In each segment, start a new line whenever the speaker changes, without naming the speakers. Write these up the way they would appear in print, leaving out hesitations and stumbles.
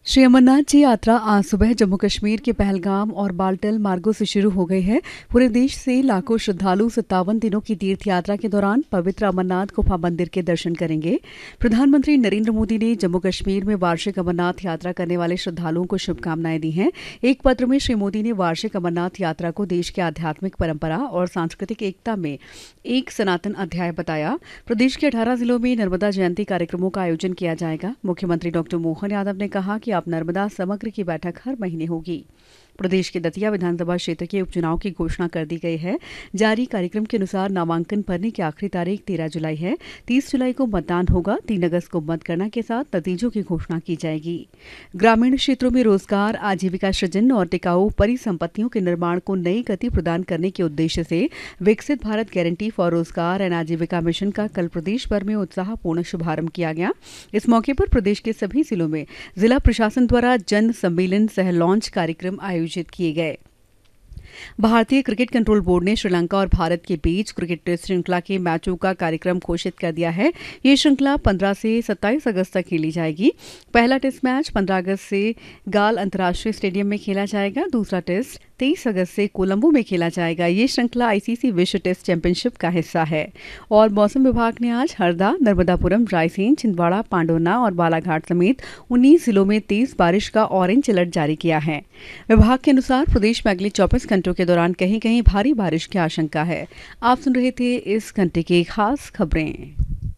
श्री अमरनाथ जी यात्रा आज सुबह जम्मू कश्मीर के पहलगाम और बालटल मार्गों से शुरू हो गई है। पूरे देश से लाखों श्रद्धालु 57 दिनों की तीर्थ यात्रा के दौरान पवित्र अमरनाथ गुफा मंदिर के दर्शन करेंगे। प्रधानमंत्री नरेंद्र मोदी ने जम्मू कश्मीर में वार्षिक अमरनाथ यात्रा करने वाले श्रद्धालुओं को शुभकामनाएं दी हैं। एक पत्र में श्री मोदी ने वार्षिक अमरनाथ यात्रा को देश की आध्यात्मिक परंपरा और सांस्कृतिक एकता में एक सनातन अध्याय बताया। प्रदेश के 18 जिलों में नर्मदा जयंती कार्यक्रमों का आयोजन किया जाएगा। मुख्यमंत्री डॉक्टर मोहन यादव ने कहा कि अब नर्मदा समग्र की बैठक हर महीने होगी। प्रदेश के दतिया विधानसभा क्षेत्र के उपचुनाव की घोषणा कर दी गई है। जारी कार्यक्रम के अनुसार नामांकन भरने की आखिरी तारीख 13 जुलाई है। 30 जुलाई को मतदान होगा। 3 अगस्त को मतगणना के साथ नतीजों की घोषणा की जाएगी। ग्रामीण क्षेत्रों में रोजगार, आजीविका सृजन और टिकाऊ परिसंपत्तियों के निर्माण को नई गति प्रदान करने के उद्देश्य से विकसित भारत गारंटी फॉर रोजगार एंड आजीविका मिशन का कल प्रदेश भर में उत्साहपूर्ण शुभारंभ किया गया। इस मौके पर प्रदेश के सभी जिलों में जिला प्रशासन द्वारा जन सम्मेलन सह लॉन्च कार्यक्रम आयोजित किए गए। भारतीय क्रिकेट कंट्रोल बोर्ड ने श्रीलंका और भारत के बीच क्रिकेट टेस्ट श्रृंखला के मैचों का कार्यक्रम घोषित कर दिया है। ये श्रृंखला 15 से 27 अगस्त तक खेली जाएगी। पहला टेस्ट मैच 15 अगस्त से गाल अंतर्राष्ट्रीय स्टेडियम में खेला जाएगा। दूसरा टेस्ट 23 अगस्त से कोलंबो में खेला जाएगा। ये श्रृंखला आईसीसी विश्व टेस्ट चैंपियनशिप का हिस्सा है। और मौसम विभाग ने आज हरदा, नर्मदापुरम, रायसेन, छिंदवाड़ा, पांडवना और बालाघाट समेत 19 जिलों में तेज बारिश का ऑरेंज अलर्ट जारी किया है। विभाग के अनुसार प्रदेश में अगले 24 घंटों के दौरान कहीं कहीं भारी बारिश की आशंका है। आप सुन रहे थे इस घंटे की खास खबरें।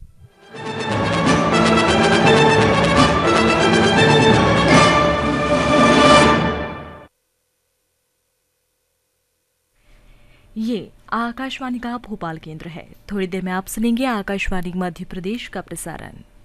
ये आकाशवाणी का भोपाल केंद्र है। थोड़ी देर में आप सुनेंगे आकाशवाणी मध्य प्रदेश का प्रसारण।